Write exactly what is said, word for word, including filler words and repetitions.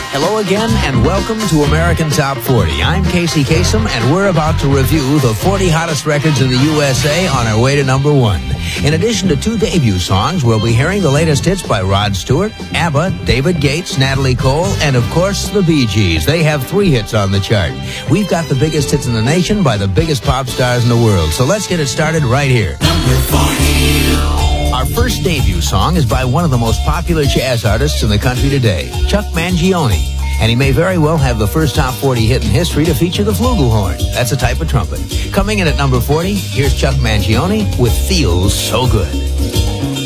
Hello again, and welcome to American Top forty. I'm Casey Kasem, and we're about to review the forty hottest records in the U S A on our way to number one. In addition to two debut songs, we'll be hearing the latest hits by Rod Stewart, ABBA, David Gates, Natalie Cole, and of course, the Bee Gees. They have three hits on the chart. We've got the biggest hits in the nation by the biggest pop stars in the world. So let's get it started right here. Number forty. Our first debut song is by one of the most popular jazz artists in the country today, Chuck Mangione. And he may very well have the first top forty hit in history to feature the flugelhorn. That's a type of trumpet. Coming in at number forty, here's Chuck Mangione with Feels So Good.